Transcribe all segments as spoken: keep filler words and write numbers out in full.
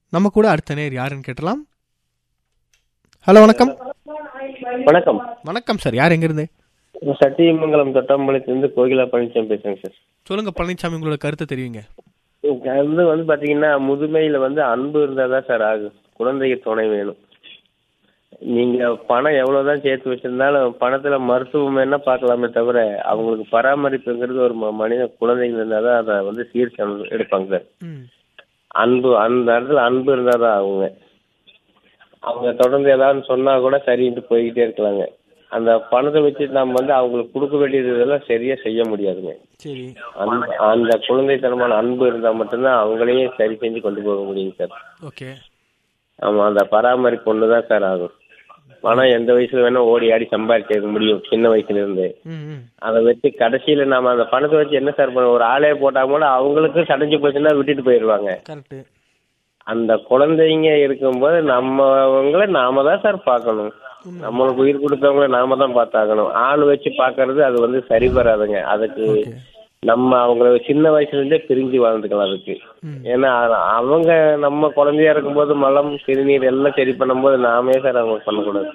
நம்ம கூட அடுத்த நேர் யாருன்னு கேட்டலாம். ஹலோ, வணக்கம். வணக்கம். வணக்கம் சார், யார் எங்கிருந்து? சத்தியமங்கலம் தொட்டாம்பாளையத்திலிருந்து கோகிலா பழனிசாமி பேசுறேங்க சார். சொல்லுங்க பழனிசாமி, உங்களோட கருத்தை தெரிவிங்க. வந்து வந்து பாத்தீங்கன்னா முதுமையில வந்து அன்பு இருந்தாதான் சார் ஆகும். குழந்தைக்கு துணை வேணும். நீங்க பணம் எவ்வளவுதான் சேர்த்து வச்சிருந்தாலும் பணத்துல மருத்துவம் என்ன பார்க்கலாமே தவிர அவங்களுக்கு பராமரிப்புங்கிறது ஒரு ம- மனித குழந்தைங்க இருந்தாதான் அதை வந்து சீர்க்கு எடுப்பாங்க சார். ம் அன்பு அந்த இடத்துல அன்பு இருந்தாதான் அவங்க அவங்க தொடர்ந்து ஏதாவது சொன்னா கூட சரின்ட்டு போய்கிட்டே இருக்கலாங்க. அந்த பணத்தை வச்சு நம்ம வந்து அவங்களுக்கு கொடுக்க வேண்டியது இதெல்லாம் சரியா செய்ய முடியாதுங்க. சரி. அந்த அந்த குழந்தைத்தனமான அன்பு இருந்தா மட்டும்தான் அவங்களையும் சரி செஞ்சு கொண்டு போக முடியுங்க சார். ஓகே. ஆமா, அந்த பராமரிப்பு ஒண்ணுதான் சார் ஆகும். பணம் எந்த வயசுல வேணா ஓடி ஆடி சம்பாதிக்க முடியும் சின்ன வயசுல இருந்து. ம் ம் அதை வச்சு கடைசியில நாம அந்த பணத்தை வச்சு என்ன சார் பண்ண, ஒரு ஆளைய போட்டா கூட அவங்களுக்கும் சடைஞ்சு போச்சுன்னா விட்டுட்டு போயிடுவாங்க. கரெக்டு. அந்த குழந்தைங்க இருக்கும்போது நம்மவங்களை நாம தான் சார் பார்க்கணும். நம்மளுக்கு உயிர் கொடுத்தவங்கள நாம தான் பார்த்தாகணும். ஆள் வச்சு பார்க்கறது அது வந்து சரி வராதுங்க. அதுக்கு ஓகே. நம்ம அவங்கள சின்ன வயசுல இருந்தே பிரிஞ்சு வாழ்ந்துக்கலாம் அதுக்கு. ம் ஏன்னா அ- அவங்க நம்ம குழந்தையா இருக்கும்போது மலம் சிறுநீர் எல்லாம் சரி பண்ணும்போது நாமே சார் அவங்க பண்ணக்கூடாது.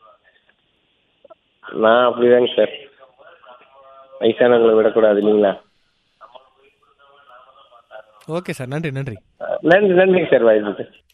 நான் அப்படிதாங்க சார். வயசானவங்களை விடக்கூடாது இல்லைங்களா? ஓகே சார், நன்றி நன்றி. நன்றி நன்றிங்க சார் வாய்ப்புக்கு.